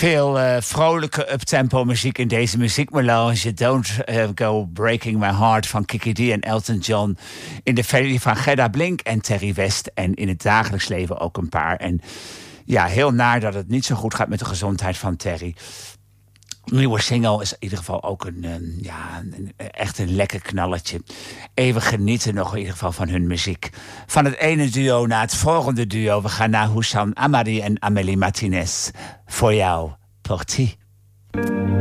Veel vrolijke uptempo muziek in deze muziekmelange. Don't Go Breaking My Heart van Kiki Dee en Elton John. In de versie van Gerda Blink en Terry West. En in het dagelijks leven ook een paar. En ja, heel naar dat het niet zo goed gaat met de gezondheid van Terry. Nieuwe single is in ieder geval ook echt een lekker knalletje. Even genieten nog in ieder geval van hun muziek. Van het ene duo naar het volgende duo. We gaan naar Houssam Amari en Amélie Martinez. Voor jou, Portie.